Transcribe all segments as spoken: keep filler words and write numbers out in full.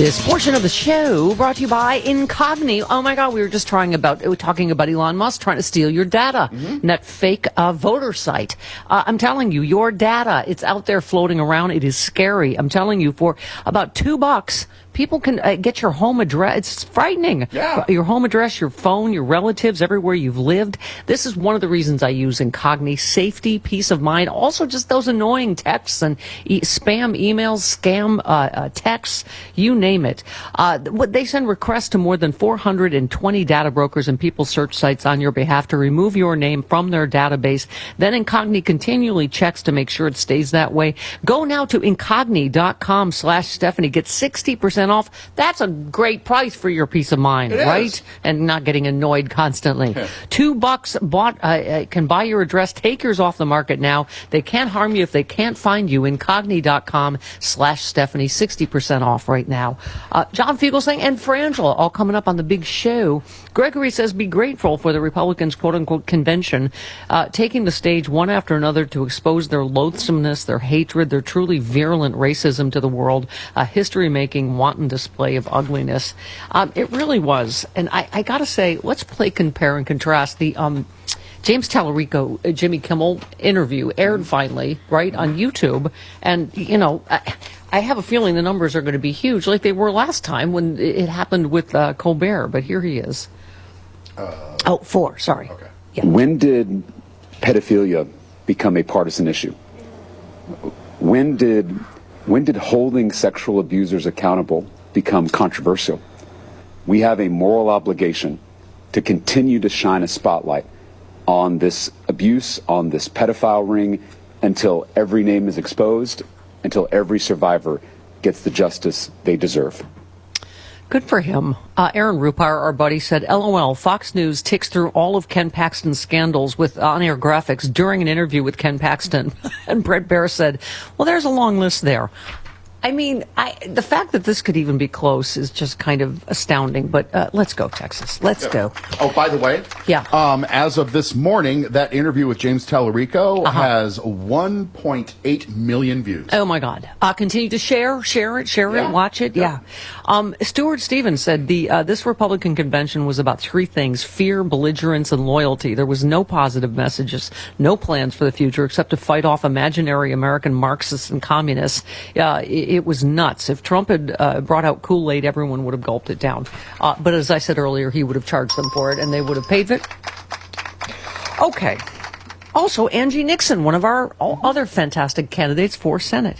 This portion of the show brought to you by Incogni. Oh my God, we were just trying about talking about Elon Musk trying to steal your data. Mm-hmm. And that fake uh, voter site. Uh, I'm telling you, your data, it's out there floating around. It is scary. I'm telling you, for about two bucks, people can uh, get your home address. It's frightening. Yeah. Your home address, your phone, your relatives, everywhere you've lived. This is one of the reasons I use Incogni. Safety, peace of mind. Also, just those annoying texts and e- spam emails, scam uh, uh, texts, you name it. Uh, what they send requests to more than four hundred twenty data brokers and people search sites on your behalf to remove your name from their database. Then Incogni continually checks to make sure it stays that way. Go now to incogni.com slash Stephanie. Get sixty percent off. That's a great price for your peace of mind, it right? Is. And not getting annoyed constantly. Two bucks bought uh, can buy your address. Take yours off the market now. They can't harm you if they can't find you. Incogni.com slash Stephanie. sixty percent off right now. Uh, John Fugelsang and Frangela all coming up on the big show. Gregory says be grateful for the Republicans' quote-unquote convention uh, taking the stage one after another to expose their loathsomeness, their hatred, their truly virulent racism to the world, a history-making wanton display of ugliness. Um, it really was. And I, I got to say, let's play compare and contrast. The um, James Tallarico, uh, Jimmy Kimmel interview aired finally, right, on YouTube. And, you know, I, I have a feeling the numbers are going to be huge like they were last time when it happened with uh, Colbert. But here he is. Uh, oh, four, sorry. Okay. Yeah. When did pedophilia become a partisan issue? When did when did holding sexual abusers accountable become controversial? We have a moral obligation to continue to shine a spotlight on this abuse, on this pedophile ring, until every name is exposed, until every survivor gets the justice they deserve. Good for him. Uh, Aaron Rupar, our buddy, said, LOL, Fox News ticks through all of Ken Paxton's scandals with on-air graphics during an interview with Ken Paxton. And Brett Baer said, well, there's a long list there. I mean, I, the fact that this could even be close is just kind of astounding. But uh, let's go, Texas. Let's yeah. go. Oh, by the way, yeah. Um, as of this morning, that interview with James Tallarico uh-huh. has one point eight million views. Oh, my God. Uh, continue to share, share it, share yeah. it, watch it. Yeah. yeah. Um, Stuart Stevens said the uh, this Republican convention was about three things: fear, belligerence, and loyalty. There was no positive messages, no plans for the future except to fight off imaginary American Marxists and communists. Uh, it, it was nuts. If Trump had uh, brought out Kool-Aid, everyone would have gulped it down. Uh, but as I said earlier, he would have charged them for it, and they would have paid it. Okay. Also, Angie Nixon, one of our other fantastic candidates for Senate.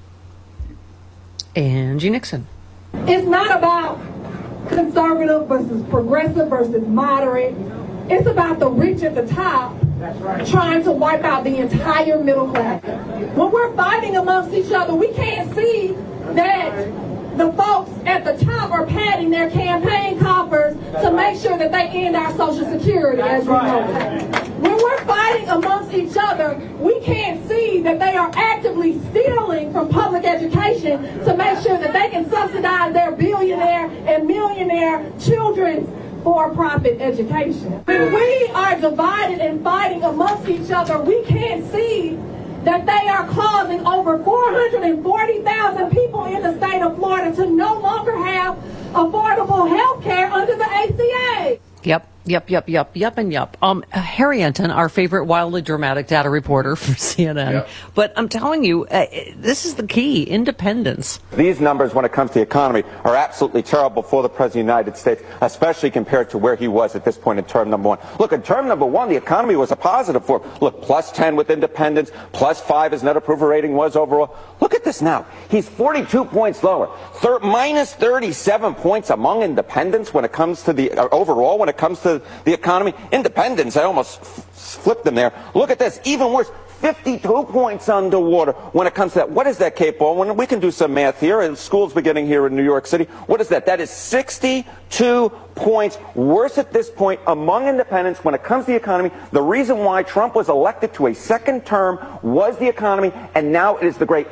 Angie Nixon. It's not about conservative versus progressive versus moderate. It's about the rich at the top. That's right. Trying to wipe out the entire middle class. When we're fighting amongst each other, we can't see that the folks at the top are padding their campaign coffers to make sure that they end our Social Security, as we know it. When we're fighting amongst each other, we can't see that they are actively stealing from public education to make sure that they can subsidize their billionaire and millionaire children's for-profit education. When we are divided and fighting amongst each other, we can't see that they are causing over four hundred forty thousand people in the state of Florida to no longer have affordable health care under the A C A. Yep. Yep, yep, yep, yep, and yep. Um, Harry Enton, our favorite wildly dramatic data reporter for C N N. Yep. But I'm telling you, uh, this is the key, independence. These numbers, when it comes to the economy, are absolutely terrible for the President of the United States, especially compared to where he was at this point in term number one. Look, in term number one, the economy was a positive for him. Look, plus ten with independence, plus five his net approval rating was overall. Look at this now. He's forty-two points lower, Thir- minus thirty-seven points among independents when it comes to the uh, overall, when it comes to the economy. Independents, I almost f- flipped them there. Look at this, even worse, fifty-two points underwater when it comes to that. What is that, Kate Baldwin? We can do some math here, and school's beginning here in New York City. What is that? That is sixty-two points worse at this point among independents when it comes to the economy. The reason why Trump was elected to a second term was the economy, and now it is the great